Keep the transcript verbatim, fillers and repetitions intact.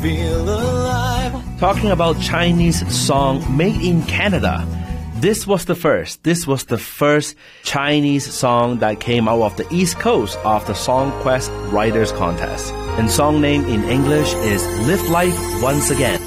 feel alive. Talking about Chinese song made in Canada. This was the first. This was the first Chinese song that came out of the East Coast of the Song Quest Writers Contest. And song name in English is Live Life Once Again.